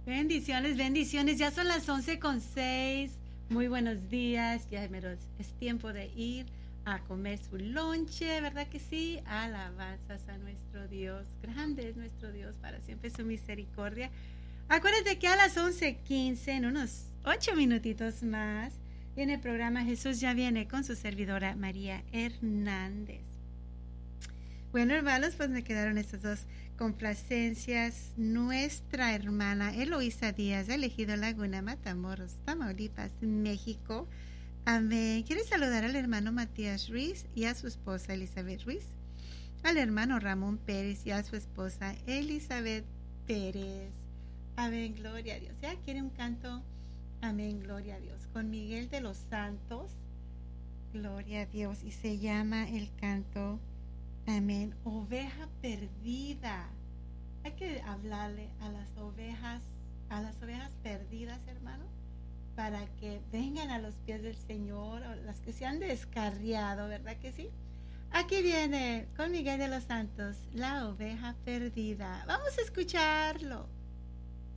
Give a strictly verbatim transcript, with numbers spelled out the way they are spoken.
Bendiciones, bendiciones. Ya son las once con seis. Muy buenos días. Ya menos es tiempo de ir a comer su lonche, ¿verdad que sí? Alabanzas a nuestro Dios. Grande es nuestro Dios, para siempre su misericordia. Acuérdate que a las once quince, en unos ocho minutitos más, viene el programa Jesús ya viene con su servidora María Hernández. Bueno, hermanos, pues me quedaron estas dos complacencias. Nuestra hermana Eloísa Díaz, elegido Laguna, Matamoros, Tamaulipas, México. Amén. Quiere saludar al hermano Matías Ruiz y a su esposa Elizabeth Ruiz, al hermano Ramón Pérez y a su esposa Elizabeth Pérez. Amén, gloria a Dios. ¿Ya quiere un canto? Amén, gloria a Dios. Con Miguel de los Santos, gloria a Dios. Y se llama el canto, amén, oveja perdida. Hay que hablarle a las ovejas, a las ovejas perdidas, hermano, para que vengan a los pies del Señor, o las que se han descarriado, ¿verdad que sí? Aquí viene con Miguel de los Santos, la oveja perdida. Vamos a escucharlo.